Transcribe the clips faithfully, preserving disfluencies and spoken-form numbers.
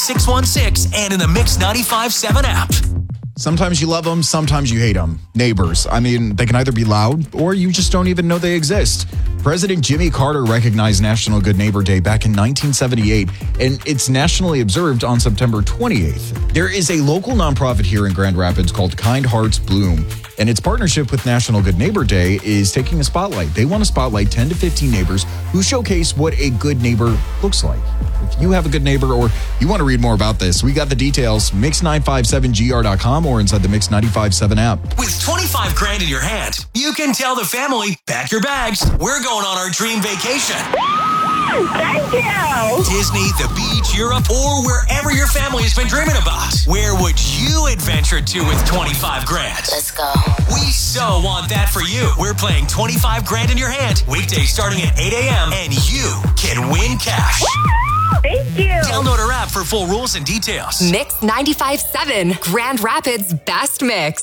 six one six and in the Mix ninety-five seven app. Sometimes you love them, sometimes you hate them. Neighbors. I mean, they can either be loud or you just don't even know they exist. President Jimmy Carter recognized National Good Neighbor Day back in nineteen seventy-eight, and it's nationally observed on September twenty-eighth. There is a local nonprofit here in Grand Rapids called Kind Hearts Bloom, and its partnership with National Good Neighbor Day is taking a spotlight. They want to spotlight ten to fifteen neighbors who showcase what a good neighbor looks like. If you have a good neighbor or you want to read more about this, we got the details, mix nine five seven G R dot com or inside the Mix ninety-five seven app. With twenty-five grand in your hand, you can tell the family, pack your bags. We're going on our dream vacation. Thank you. Disney, the beach, Europe, or wherever your family has been dreaming about. Where would you adventure to with twenty-five grand? Let's go. We so want that for you. We're playing twenty-five grand in your hand, weekdays starting at eight a.m., and you can win cash. Thank you. Download our app for full rules and details. Mix ninety-five seven, Grand Rapids' best mix.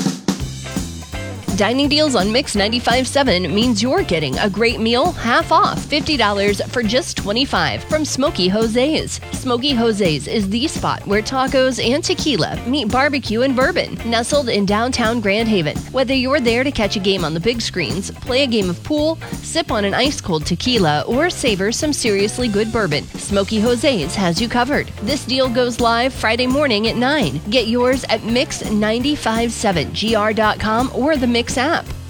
Dining deals on Mix ninety-five seven means you're getting a great meal half off, fifty dollars for just twenty-five dollars from Smoky Jose's. Smoky Jose's is the spot where tacos and tequila meet barbecue and bourbon, nestled in downtown Grand Haven. Whether you're there to catch a game on the big screens, play a game of pool, sip on an ice-cold tequila, or savor some seriously good bourbon, Smoky Jose's has you covered. This deal goes live Friday morning at nine. Get yours at mix nine five seven G R dot com or the Mix app.